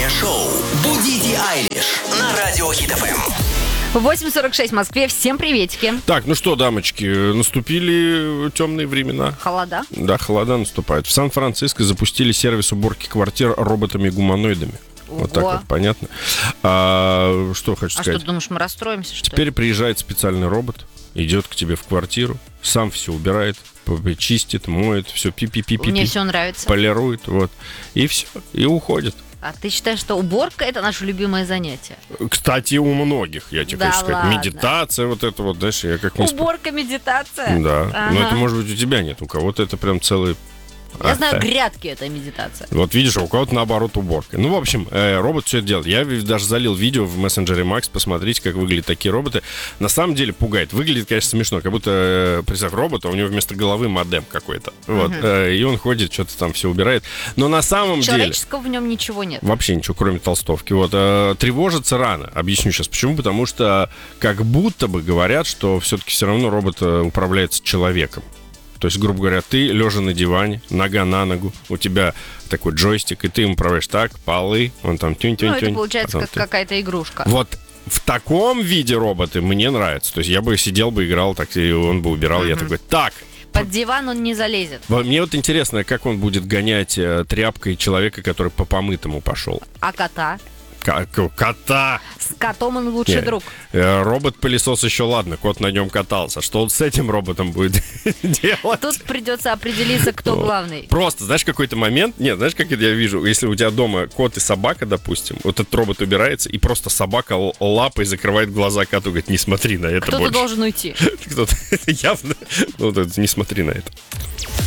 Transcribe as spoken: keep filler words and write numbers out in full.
Утреннее шоу «Будите Айлиш» на Радио Хит эф эм. восемь сорок шесть в Москве. Всем приветики. Так, ну что, дамочки, наступили темные времена. Холода. Да, холода наступают. В Сан-Франциско запустили сервис уборки квартир роботами-гуманоидами. Ого. Вот так вот, понятно. А, что хочу А сказать? что, ты думаешь, мы расстроимся, что ли? Теперь приезжает специальный робот, идет к тебе в квартиру, сам все убирает, чистит, моет, все пи-пи-пи-пи-пи. Мне все нравится. Полирует, вот. И все, и уходит. А ты считаешь, что уборка — это наше любимое занятие? Кстати, у многих, я тебе Да хочу сказать. ладно. Медитация, вот это вот, знаешь, я как не... сп- Уборка, медитация? Да, Ага. но это, может быть, у тебя нет, у кого-то это прям целый... Я А, знаю, так. грядки — это медитация. Вот видишь, а у кого-то наоборот уборка. Ну, в общем, э, робот все это делает. Я даже залил видео в мессенджере Макс, посмотрите, как выглядят такие роботы. На самом деле пугает. Выглядит, конечно, смешно, как будто, э, представь, робот, а у него вместо головы модем какой-то. Вот. Э, и он ходит, что-то там все убирает. Но на самом деле... Человеческого в нем ничего нет. Вообще ничего, кроме толстовки. Вот. э, Тревожиться рано. Объясню сейчас почему. Потому что как будто бы говорят, что все-таки все равно робот э, управляется человеком. То есть, грубо говоря, ты лежа на диване, нога на ногу, у тебя такой джойстик, и ты им управляешь так, полы, он там тюнь-тюнь-тюнь. Ну, это получается потом как ты- какая-то игрушка. Вот в таком виде роботы мне нравятся. То есть я бы сидел бы, играл, так и он бы убирал. Я такой, так, Под диван он не залезет. вот мне вот интересно, как он будет гонять э, тряпкой человека, который по помытому пошел. А кота? Как кота! С котом он лучший Не, друг. э, Робот-пылесос еще ладно, кот на нем катался. Что он с этим роботом будет делать? Тут придется определиться, кто Вот. главный. Просто, знаешь, какой-то момент, нет, знаешь, как это я вижу, если у тебя дома кот и собака, допустим, вот этот робот убирается, и просто собака л- лапой закрывает глаза коту, говорит, не смотри на это Кто-то больше. должен уйти. Кто-то явно, ну, вот это, не смотри на это.